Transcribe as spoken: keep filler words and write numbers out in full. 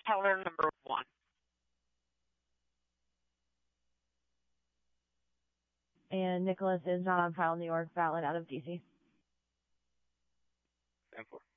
Teller number one. And Nicholas is not on file in New York, valid out of D C. ten four.